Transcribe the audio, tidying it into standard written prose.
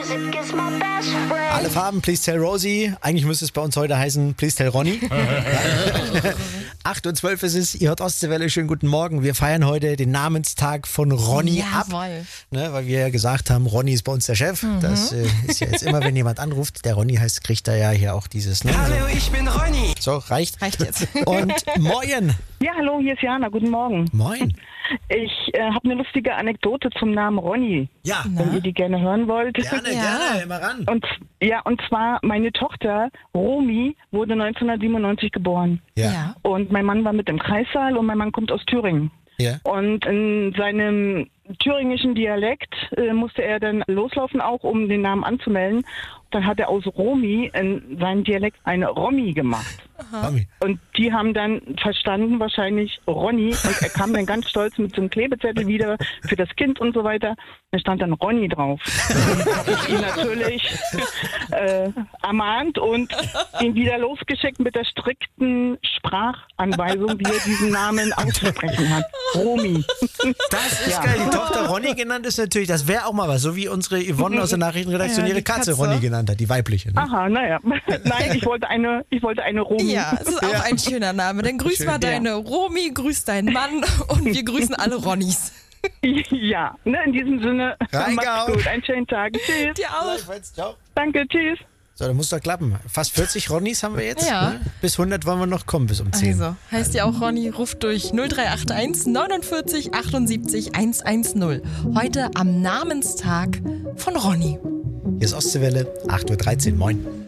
Alle Farben, Please Tell Rosie. Eigentlich müsste es bei uns heute heißen, Please Tell Ronny. 8:12 ist es, ihr hört Ostseewelle, schönen guten Morgen. Wir feiern heute den Namenstag von Ronny ab. Ne, weil wir ja gesagt haben, Ronny ist bei uns der Chef. Das ist ja jetzt immer, wenn jemand anruft, der Ronny heißt, kriegt er ja hier auch dieses. Ne? Hallo, ich bin Ronny. So, reicht. Reicht jetzt. Und moin. Ja, hallo, hier ist Jana. Guten Morgen. Moin. Ich habe eine lustige Anekdote zum Namen Ronny, Ja, wenn ihr die gerne hören wollt. gerne, immer ran. Und zwar meine Tochter Romy wurde 1997 geboren. Ja. Und mein Mann war mit im Kreissaal und mein Mann kommt aus Thüringen. Ja. Und in seinem thüringischen Dialekt musste er dann loslaufen auch, um den Namen anzumelden. Dann hat er aus Romy in seinem Dialekt eine Romy gemacht. Romy. Und die haben dann verstanden wahrscheinlich Ronny und er kam dann ganz stolz mit so einem Klebezettel wieder für das Kind und so weiter. Da stand dann Ronny drauf. Dann habe ich ihn natürlich ermahnt und ihn wieder losgeschickt mit der strikten Sprachanweisung, wie er diesen Namen auszusprechen hat. Romy. Das ist geil. Die Tochter Ronny genannt ist natürlich, das wäre auch mal was, so wie unsere Yvonne aus der Nachrichtenredaktion ihre Katze Ronny genannt hat, die weibliche. Ne? Aha, naja. Nein, ich wollte eine Romy. Ja, es ist auch ein schöner Name. Dann grüß Schön. mal deine Romy, grüß deinen Mann und wir grüßen alle Ronnys. Ja, ne, in diesem Sinne, Reingehauen. macht's gut, einen schönen Tag. Tschüss. Dir auch. Ciao. Danke, tschüss. So, dann muss doch klappen. Fast 40 Ronnys haben wir jetzt. Ja. Ne? Bis 100 wollen wir noch kommen, bis um 10. Also, heißt ja auch Ronny, ruft durch 0381 49 78 110. Heute am Namenstag von Ronny. Hier ist Ostseewelle, 8:13 Uhr. Moin.